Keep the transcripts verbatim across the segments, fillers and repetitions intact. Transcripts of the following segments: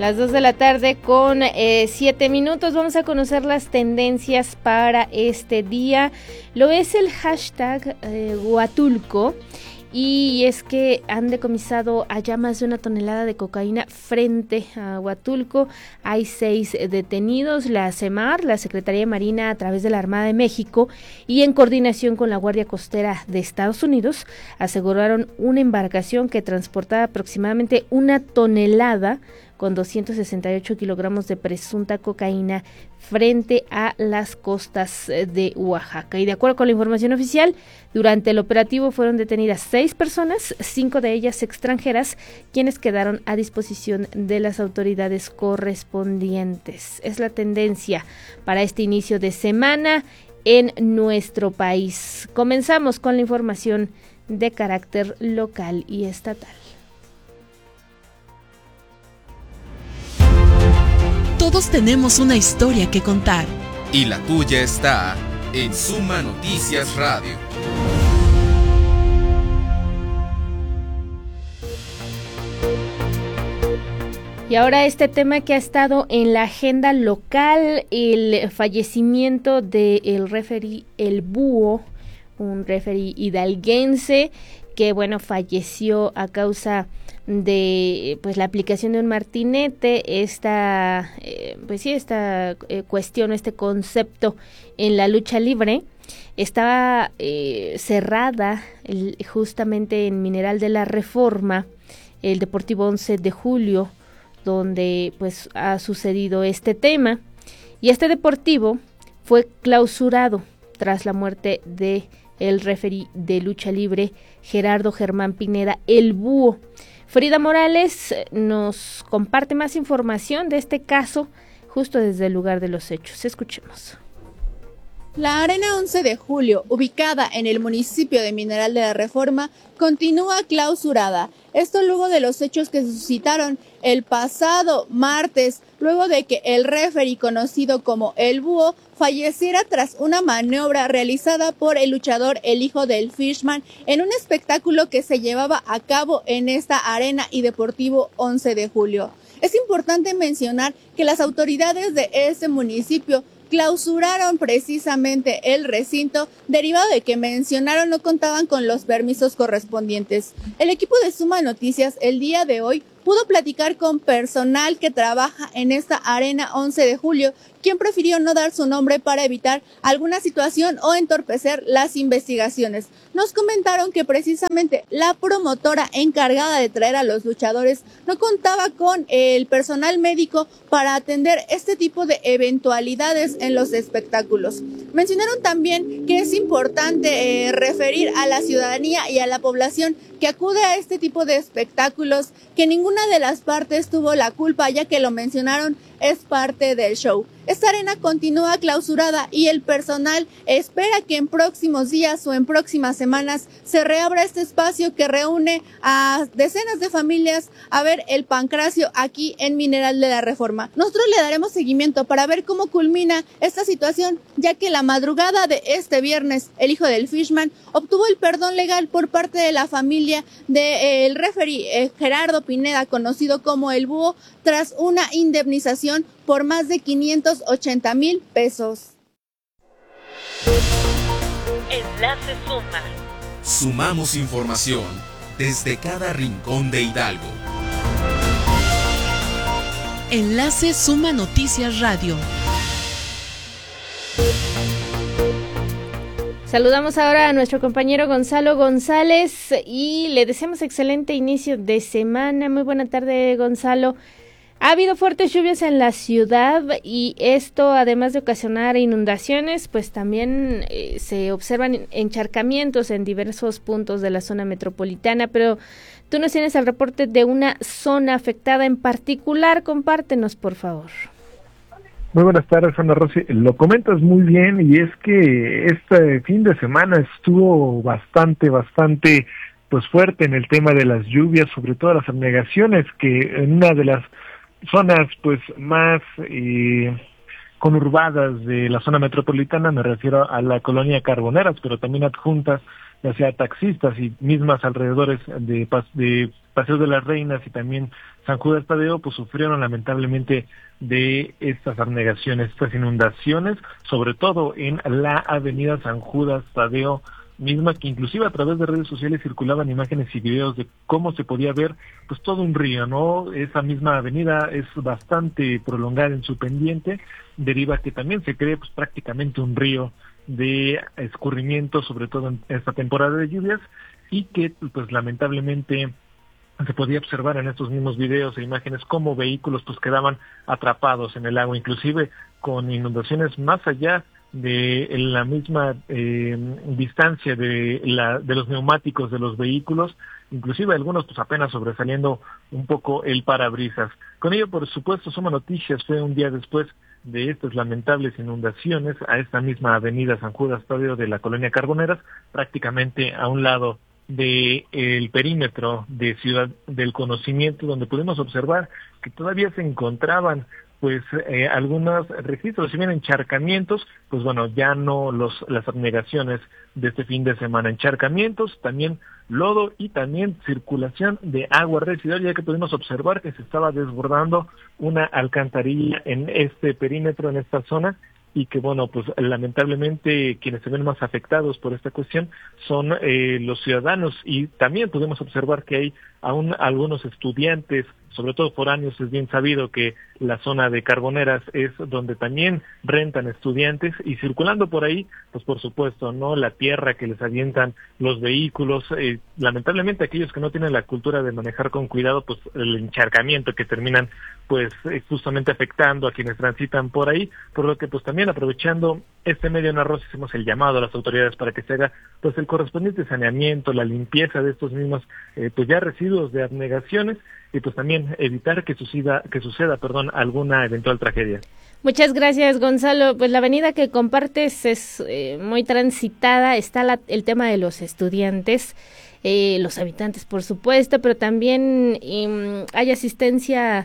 Las dos de la tarde con eh, siete minutos. Vamos a conocer las tendencias para este día. Lo es el hashtag eh, Huatulco. Y es que han decomisado allá más de una tonelada de cocaína frente a Huatulco. Hay seis detenidos. La CEMAR, la Secretaría de Marina, a través de la Armada de México y en coordinación con la Guardia Costera de Estados Unidos, aseguraron una embarcación que transportaba aproximadamente una tonelada con doscientos sesenta y ocho kilogramos de presunta cocaína frente a las costas de Oaxaca. Y de acuerdo con la información oficial, durante el operativo fueron detenidas seis personas, cinco de ellas extranjeras, quienes quedaron a disposición de las autoridades correspondientes. Es la tendencia para este inicio de semana en nuestro país. Comenzamos con la información de carácter local y estatal. Todos tenemos una historia que contar. Y la tuya está en Suma Noticias Radio. Y ahora este tema que ha estado en la agenda local, el fallecimiento del referee El Búho, un referee hidalguense que, bueno, falleció a causa de pues la aplicación de un martinete. Esta eh, pues sí esta eh, cuestión, este concepto en la lucha libre estaba eh, cerrada el, justamente en Mineral de la Reforma, el Deportivo once de julio, donde pues ha sucedido este tema, y este deportivo fue clausurado tras la muerte de el referee de lucha libre Gerardo Germán Pineda, El Búho. Frida Morales nos comparte más información de este caso justo desde el lugar de los hechos. Escuchemos. La Arena once de julio, ubicada en el municipio de Mineral de la Reforma, continúa clausurada. Esto luego de los hechos que se suscitaron el pasado martes, luego de que el referee conocido como El Búho falleciera tras una maniobra realizada por el luchador El Hijo del Fishman en un espectáculo que se llevaba a cabo en esta arena y Deportivo once de julio. Es importante mencionar que las autoridades de este municipio clausuraron precisamente el recinto, derivado de que mencionaron no contaban con los permisos correspondientes. El equipo de Suma Noticias el día de hoy pudo platicar con personal que trabaja en esta arena once de julio, quien prefirió no dar su nombre para evitar alguna situación o entorpecer las investigaciones. Nos comentaron que precisamente la promotora encargada de traer a los luchadores no contaba con el personal médico para atender este tipo de eventualidades en los espectáculos. Mencionaron también que es importante eh, referir a la ciudadanía y a la población que acude a este tipo de espectáculos que ninguna de las partes tuvo la culpa, ya que lo mencionaron, es parte del show. Esta arena continúa clausurada y el personal espera que en próximos días o en próximas semanas se reabra este espacio que reúne a decenas de familias a ver el pancracio aquí en Mineral de la Reforma. Nosotros le daremos seguimiento para ver cómo culmina esta situación, ya que la madrugada de este viernes el Hijo del Fishman obtuvo el perdón legal por parte de la familia del referee eh, Gerardo Pineda, conocido como El Búho, tras una indemnización por más de quinientos ochenta mil pesos. Enlace Suma. Sumamos información desde cada rincón de Hidalgo. Enlace Suma Noticias Radio. Saludamos ahora a nuestro compañero Gonzalo González y le deseamos excelente inicio de semana. Muy buena tarde, Gonzalo. Ha habido fuertes lluvias en la ciudad y esto, además de ocasionar inundaciones, pues también eh, se observan encharcamientos en diversos puntos de la zona metropolitana, pero tú nos tienes el reporte de una zona afectada en particular. Compártenos, por favor. Muy buenas tardes, Ana Rosy. Lo comentas muy bien, y es que este fin de semana estuvo bastante, bastante pues fuerte en el tema de las lluvias, sobre todo las anegaciones, que en una de las zonas pues más eh, conurbadas de la zona metropolitana, me refiero a la colonia Carboneras, pero también adjuntas, ya sea taxistas y mismas alrededores de, de Paseo de las Reinas y también San Judas Tadeo, pues sufrieron lamentablemente de estas abnegaciones, estas inundaciones, sobre todo en la avenida San Judas Tadeo misma, que inclusive a través de redes sociales circulaban imágenes y videos de cómo se podía ver pues todo un río, ¿no? Esa misma avenida es bastante prolongada en su pendiente, deriva que también se cree pues prácticamente un río de escurrimiento, sobre todo en esta temporada de lluvias, y que pues lamentablemente se podía observar en estos mismos videos e imágenes cómo vehículos pues quedaban atrapados en el agua, inclusive con inundaciones más allá de la misma eh, distancia de la de los neumáticos de los vehículos, inclusive algunos pues apenas sobresaliendo un poco el parabrisas. Con ello, por supuesto, Suma Noticias fue un día después de estas lamentables inundaciones a esta misma avenida San Judas Tadeo de la colonia Carboneras, prácticamente a un lado de el perímetro de Ciudad del Conocimiento, donde pudimos observar que todavía se encontraban pues eh, algunos registros, si bien encharcamientos, pues bueno, ya no los las abnegaciones de este fin de semana, encharcamientos, también lodo y también circulación de agua residual, ya que pudimos observar que se estaba desbordando una alcantarilla en este perímetro, en esta zona, y que bueno, pues lamentablemente quienes se ven más afectados por esta cuestión son eh, los ciudadanos, y también podemos observar que hay aún algunos estudiantes, sobre todo foráneos. Es bien sabido que la zona de Carboneras es donde también rentan estudiantes, y circulando por ahí, pues por supuesto, ¿no? La tierra que les avientan los vehículos, eh, lamentablemente aquellos que no tienen la cultura de manejar con cuidado, pues el encharcamiento que terminan pues eh, justamente afectando a quienes transitan por ahí, por lo que pues también aprovechando este medio en Arroz hicimos el llamado a las autoridades para que se haga pues el correspondiente saneamiento, la limpieza de estos mismos eh, pues ya residuos de abnegaciones, y pues también evitar que suceda, que suceda, perdón, alguna eventual tragedia. Muchas gracias, Gonzalo. Pues la avenida que compartes es eh, muy transitada, está la, el tema de los estudiantes, eh, los habitantes, por supuesto, pero también eh, hay asistencia,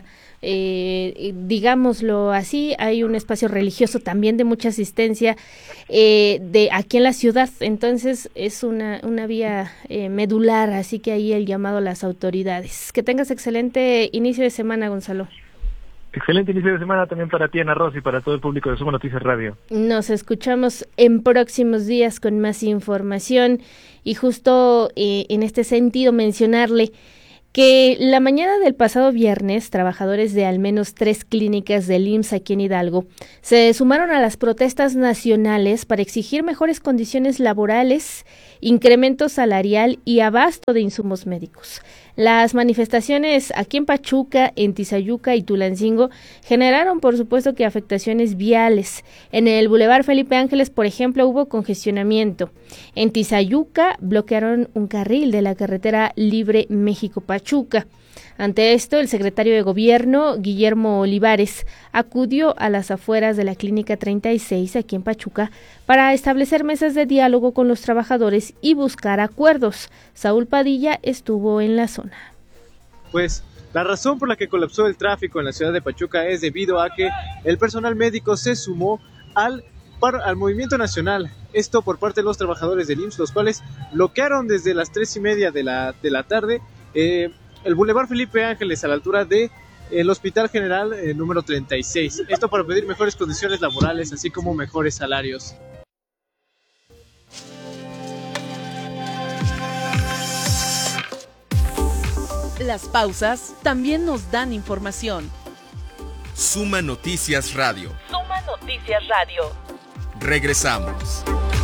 eh, digámoslo así, hay un espacio religioso también de mucha asistencia eh, de aquí en la ciudad, entonces es una, una vía eh, medular, así que ahí el llamado a las autoridades. Que tengas excelente inicio de semana, Gonzalo. Excelente inicio de semana también para ti, Ana Rosy, y para todo el público de Suma Noticias Radio. Nos escuchamos en próximos días con más información, y justo eh, en este sentido mencionarle que la mañana del pasado viernes, trabajadores de al menos tres clínicas del I M S S aquí en Hidalgo se sumaron a las protestas nacionales para exigir mejores condiciones laborales, incremento salarial y abasto de insumos médicos. Las manifestaciones aquí en Pachuca, en Tizayuca y Tulancingo generaron, por supuesto, que afectaciones viales. En el Boulevard Felipe Ángeles, por ejemplo, hubo congestionamiento. En Tizayuca bloquearon un carril de la carretera libre México-Pachuca. Ante esto, el secretario de Gobierno, Guillermo Olivares, acudió a las afueras de la Clínica treinta y seis aquí en Pachuca para establecer mesas de diálogo con los trabajadores y buscar acuerdos. Saúl Padilla estuvo en la zona. Pues la razón por la que colapsó el tráfico en la ciudad de Pachuca es debido a que el personal médico se sumó al, al movimiento nacional. Esto por parte de los trabajadores del I M S S, los cuales bloquearon desde las tres y media de la, de la tarde eh, el Boulevard Felipe Ángeles a la altura de el Hospital General eh, número treinta y seis. Esto para pedir mejores condiciones laborales, así como mejores salarios. Las pausas también nos dan información. Suma Noticias Radio. Suma Noticias Radio. Regresamos.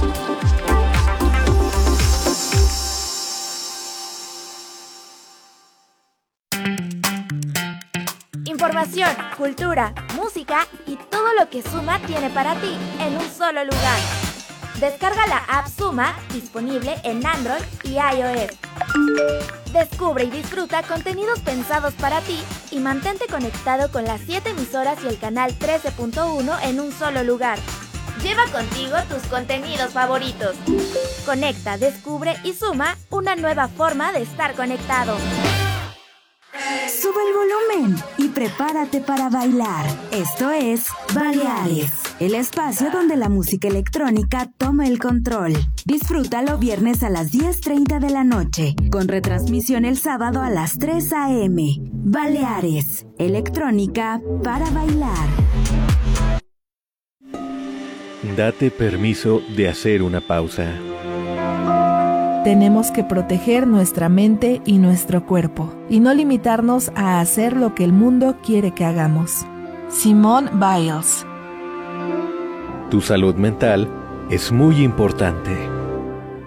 Información, cultura, música y todo lo que Suma tiene para ti en un solo lugar. Descarga la app Suma, disponible en Android y iOS. Descubre y disfruta contenidos pensados para ti y mantente conectado con las siete emisoras y el canal trece punto uno en un solo lugar. Lleva contigo tus contenidos favoritos. Conecta, descubre y suma una nueva forma de estar conectado. Sube el volumen y prepárate para bailar. Esto es Baleares. el espacio donde la música electrónica toma el control. Disfrútalo viernes a las diez treinta de la noche, con retransmisión el sábado a las tres a eme. Baleares, electrónica para bailar. Date permiso de hacer una pausa. Tenemos que proteger nuestra mente y nuestro cuerpo, y no limitarnos a hacer lo que el mundo quiere que hagamos. Simone Biles. Tu salud mental es muy importante.